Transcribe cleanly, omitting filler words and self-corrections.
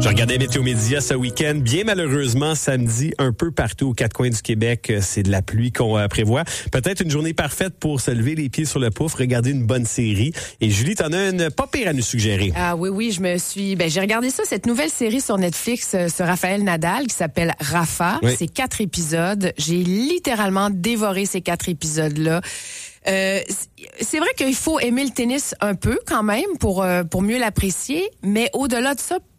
Je regardais Météo Média ce week-end. Bien malheureusement, samedi, un peu partout aux quatre coins du Québec, c'est de la pluie qu'on prévoit. Peut-être une journée parfaite pour se lever les pieds sur le pouf, regarder une bonne série. Et Julie, t'en as une pas pire à nous suggérer. Ah oui, j'ai regardé ça, cette nouvelle série sur Netflix sur Raphaël Nadal qui s'appelle Rafa. Oui. C'est 4 épisodes. J'ai littéralement dévoré ces 4 épisodes-là. C'est vrai qu'il faut aimer le tennis un peu quand même pour mieux l'apprécier, mais au-delà de ça,